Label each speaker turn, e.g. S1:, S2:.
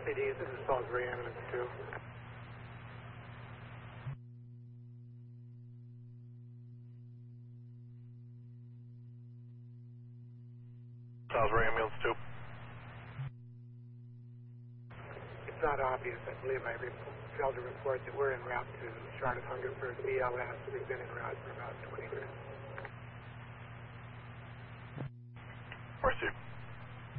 S1: LCD, this is Salisbury Ambulance 2.
S2: Salisbury Ambulance 2.
S1: It's not obvious. I believe I failed to report that we're en route to Charlotte Hungerford BLS. We've been en route for about 20 minutes.
S2: Where's you?